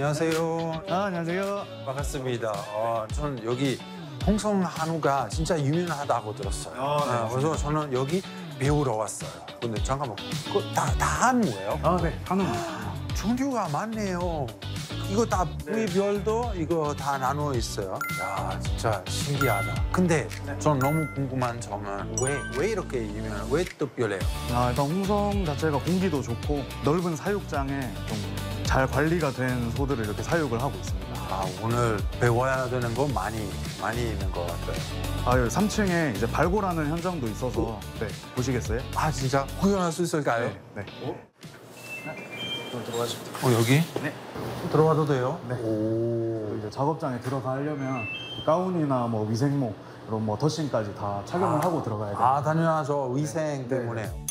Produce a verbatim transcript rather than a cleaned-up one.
안녕하세요. 아, 안녕하세요. 반갑습니다. 어, 저는 여기 홍성 한우가 진짜 유명하다고 들었어요. 아, 네, 그래서 저는 여기 배우러 왔어요. 근데 잠깐만, 그거 다, 다 한우예요? 아, 네, 한우. 종류가 많네요. 이거 다 부위별도 이거 다 나누어 있어요. 야, 진짜 신기하다. 근데 전 너무 궁금한 점은 왜, 왜 이렇게 유명해요? 왜 특별해요? 아, 일단 홍성 자체가 공기도 좋고 넓은 사육장에 좀 잘 관리가 된 소들을 이렇게 사육을 하고 있습니다. 아, 오늘 배워야 되는 거 많이, 많이 있는 것 같아요. 아, 여기 삼 층에 이제 발굴하는 현장도 있어서 네, 보시겠어요? 아, 진짜? 구경할 수 있을까요? 네. 어, 여기? 네. 들어와도 돼요? 네. 오. 이제 작업장에 들어가려면 가운이나 뭐 위생모 이런 뭐 더싱까지 다 착용을 하고 들어가야 돼요. 아, 당연하죠. 위생 네. 때문에.